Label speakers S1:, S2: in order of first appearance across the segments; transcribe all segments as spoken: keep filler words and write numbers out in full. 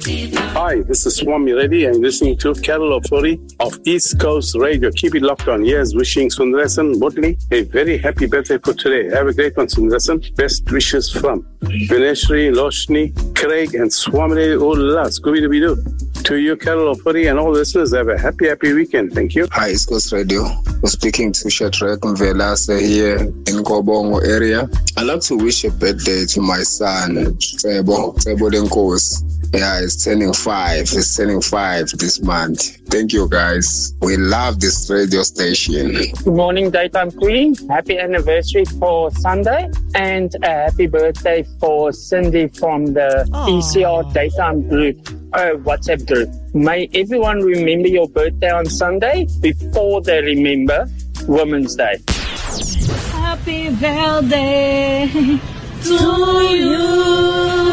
S1: Hi, this is Swami Reddy and listening to Carol Ofori of East Coast Radio. Keep it locked on. Yes, wishing Sundaresan Mutli a very happy birthday for today. Have a great one, Sundaresan. Best wishes from Vineshri, Loshni, Craig, and Swami Reddy. Ola, Scooby-Doo. To you, Carol Ofori, and all listeners, have a happy, happy weekend. Thank you.
S2: Hi, East Coast Radio. We're speaking to Shadrach Mvelase here in Kobongo area. I'd like to wish a birthday to my son, Tsebo, Tsebo Denkos. Yeah, he's turning five. He's turning five this month. Thank you, guys. We love this radio station.
S3: Good morning, Daytime Queen. Happy anniversary for Sunday. And a happy birthday for Cindy from the Aww. E C R Daytime Group. Oh, WhatsApp group. May everyone remember your birthday on Sunday before they remember Women's Day.
S4: Happy birthday to you.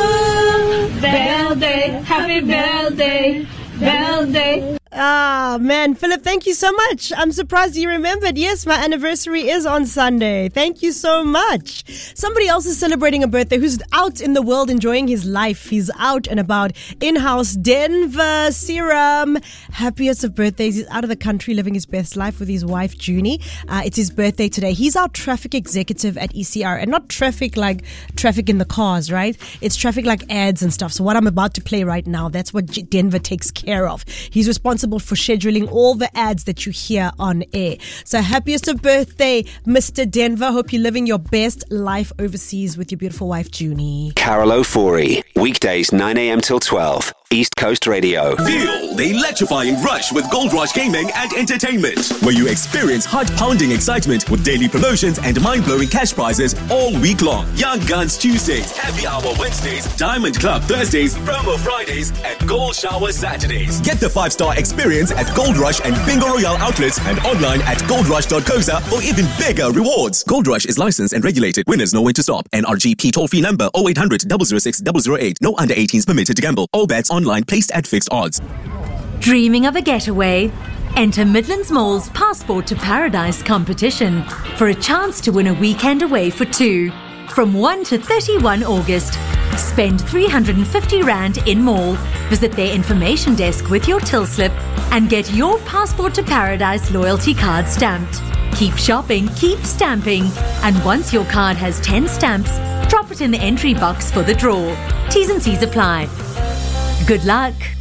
S4: Birthday, happy birthday, birthday.
S5: Ah, man, Philip, thank you so much. I'm surprised you remembered. Yes, my anniversary is on Sunday. Thank you so much. Somebody else is celebrating a birthday who's out in the world enjoying his life. He's out and about. In-house, Denver Serum. Happiest of birthdays. He's out of the country living his best life with his wife, Junie. Uh, it's his birthday today. He's our traffic executive at E C R. And not traffic like traffic in the cars, right? It's traffic like ads and stuff. So what I'm about to play right now, that's what G- Denver takes care of. He's responsible for scheduling all the ads that you hear on air. So happiest of birthday, Mister Denver. Hope you're living your best life overseas with your beautiful wife, Junie.
S6: Carol Ofori, weekdays nine a.m. till twelve. East Coast Radio.
S7: Feel the electrifying rush with Gold Rush Gaming and Entertainment, where you experience heart-pounding excitement with daily promotions and mind-blowing cash prizes all week long. Young Guns Tuesdays, Happy Hour Wednesdays, Diamond Club Thursdays, Promo Fridays, and Gold Shower Saturdays. Get the five-star experience at Gold Rush and Bingo Royale outlets and online at gold rush dot coza for even bigger rewards. Gold Rush is licensed and regulated. Winners know when to stop. N R G P toll-free number oh eight hundred, double oh six, double oh eight. No under eighteens permitted to gamble. All bets online placed at fixed odds.
S8: Dreaming of a getaway? Enter Midlands Mall's Passport to Paradise competition for a chance to win a weekend away for two. From first to thirty-first August. Spend three hundred fifty rand in mall, visit their information desk with your till slip and get your Passport to Paradise loyalty card stamped. Keep shopping, keep stamping, and once your card has ten stamps, drop it in the entry box for the draw. T's and C's apply. Good luck.